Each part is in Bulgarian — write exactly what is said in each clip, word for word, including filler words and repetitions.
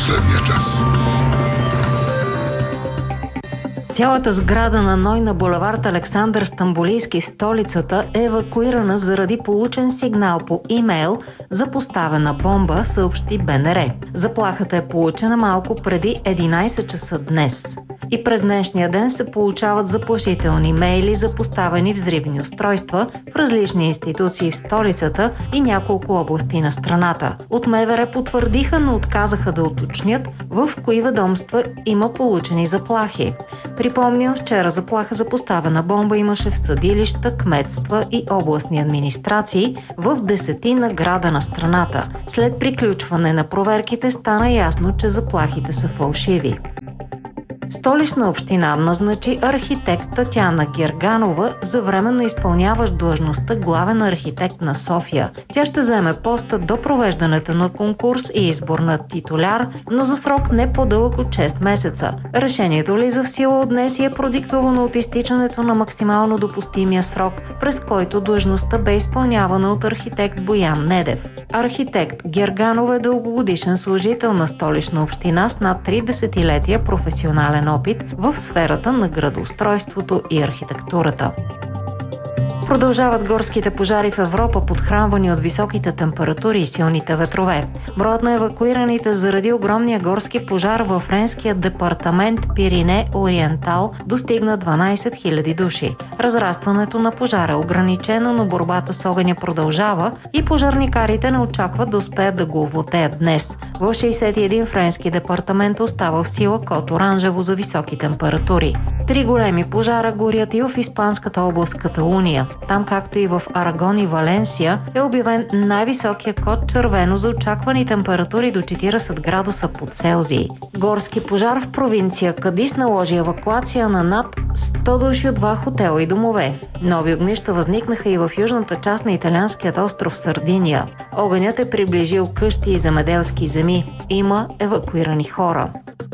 последния час. Цялата сграда на НОИ на булевард Александър Стамболийски в столицата е евакуирана заради получен сигнал по имейл за поставена бомба, съобщи БНР. Заплахата е получена малко преди единайсет часа днес. И през днешния ден се получават заплашителни мейли за поставени взривни устройства в различни институции в столицата и няколко области на страната. От МВР потвърдиха, но отказаха да уточнят в кои ведомства има получени заплахи. Припомням, вчера заплаха за поставена бомба имаше в съдилища, кметства и областни администрации в десетина града на страната. След приключване на проверките стана ясно, че заплахите са фалшиви. Столична община назначи архитект Татяна Герганова за временно изпълняващ длъжността главен архитект на София. Тя ще заеме поста до провеждането на конкурс и избор на титуляр, но за срок не по-дълъг от шест месеца. Решението влиза в сила от днес и е продиктовано от изтичането на максимално допустимия срок, през който длъжността бе изпълнявана от архитект Боян Недев. Архитект Герганова е дългогодишен служител на Столична община с над три десетилетия професионален опит в сферата на градоустройството и архитектурата. Продължават горските пожари в Европа, подхранвани от високите температури и силните ветрове. Броят на евакуираните заради огромния горски пожар във френския департамент Пирине Ориентал достигна дванайсет хиляди души. Разрастването на пожара е ограничено, но борбата с огъня продължава и пожарникарите не очакват да успеят да го овладеят днес. В шейсет и един френски департамент остава в сила код оранжево за високи температури. Три големи пожара горят и в испанската област Каталуния. Там, както и в Арагон и Валенсия, е обявен най-високия код червено за очаквани температури до четирийсет градуса по Целзий. Горски пожар в провинция Кадис наложи евакуация на над сто души от два хотела и домове. Нови огнища възникнаха и в южната част на италианският остров Сардиния. Огънят е приближил къщи и земеделски земи. Има евакуирани хора.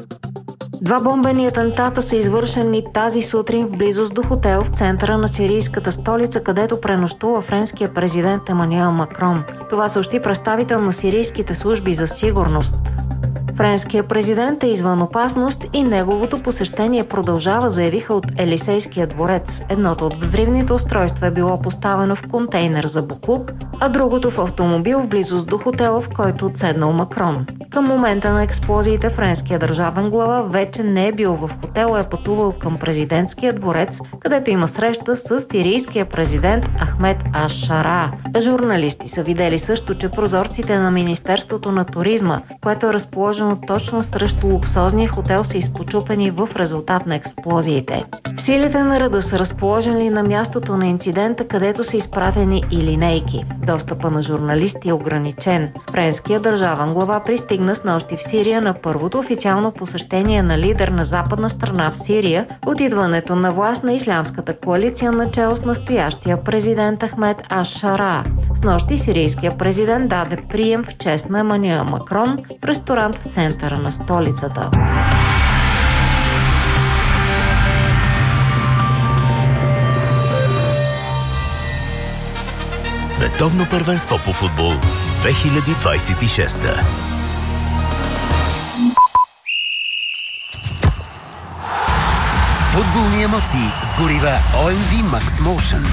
Два бомбени атентата са извършени тази сутрин в близост до хотел в центъра на сирийската столица, където пренощува френския президент Емануел Макрон. Това съобщи представител на сирийските служби за сигурност. Френският президент е извън опасност и неговото посещение продължава, заявиха от Елисейския дворец. Едното от взривните устройства е било поставено в контейнер за боклук, а другото в автомобил в близост до хотела, в който отседнал Макрон. Към момента на експлозиите френският държавен глава вече не е бил в хотела, е пътувал към президентския дворец, където има среща с сирийския президент Ахмед Аш-Шара. Журналисти са видели също, че прозорците на Министерството на туризма, което е разположено точно срещу луксозния хотел, са изпочупени в резултат на експлозиите. Силите на реда са разположени на мястото на инцидента, където са изпратени и линейки. Достъпа на журналисти е ограничен. Френският държавен глава пристигна снощи в Сирия на първото официално посещение на лидер на западна страна в Сирия от идването на власт на ислямската коалиция начело с настоящия президент Ахмед Аш-Шара. Снощи сирийският президент даде прием в чест на Емануел Макрон в ресторант в центъра на столицата. Световно първенство по футбол две хиляди двадесет и шеста. Футболни емоции с горива О Ем Ви Max Motion.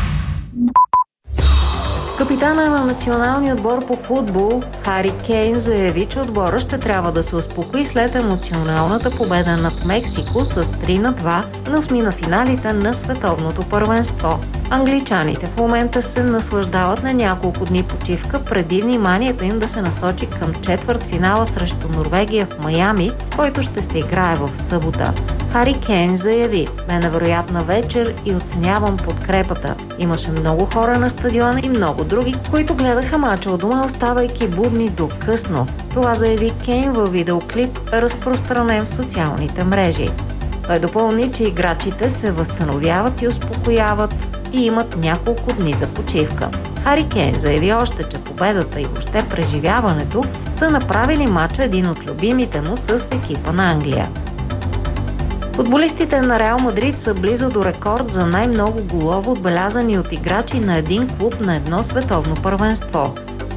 Капитана на националния отбор по футбол Хари Кейн заяви, че отбора ще трябва да се успокои след емоционалната победа над Мексико с три на два на осми на финалите на световното първенство. Англичаните в момента се наслаждават на няколко дни почивка преди вниманието им да се насочи към четвъртфинала срещу Норвегия в Майами, който ще се играе в събота. Хари Кейн заяви: "Бе невероятна вечер и оценявам подкрепата. Имаше много хора на стадиона и много други, които гледаха мача от дома, оставайки будни до късно." Това заяви Кейн във видеоклип, разпространен в социалните мрежи. Той допълни, че играчите се възстановяват и успокояват и имат няколко дни за почивка. Хари Кейн заяви още, че победата и въобще преживяването са направили мача един от любимите му с екипа на Англия. Футболистите на Реал Мадрид са близо до рекорд за най-много голове, отбелязани от играчи на един клуб на едно световно първенство.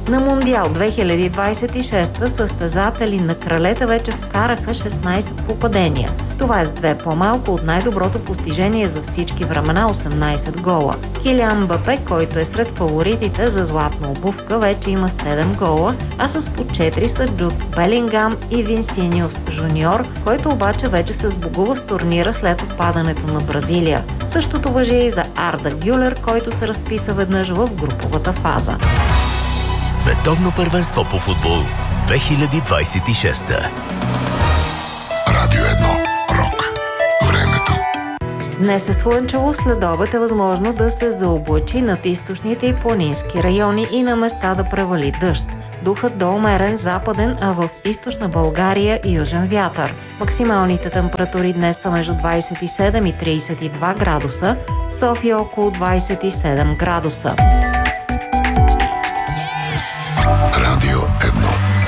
На Мондиал две хиляди двадесет и шеста състезатели на кралета вече вкараха шестнадесет попадения. Това е с две по-малко от най-доброто постижение за всички времена – осемнадесет гола. Килиан Мбапе, който е сред фаворитите за златна обувка, вече има седем гола, а с по четири са Джуд Белингам и Винсиниус Жуниор, който обаче вече се сбогува с турнира след отпадането на Бразилия. Същото важи и за Арда Гюлер, който се разписа веднъж в груповата фаза. Световно първенство по футбол две хиляди двадесет и шеста. Радио едно. Рок. Времето. Днес е слънчево, след обед е възможно да се заоблачи над източните и планински райони и на места да превали дъжд. Духът до умерен западен, а в източна България и южен вятър. Максималните температури днес са между двадесет и седем и тридесет и два градуса, в София около двадесет и седем градуса.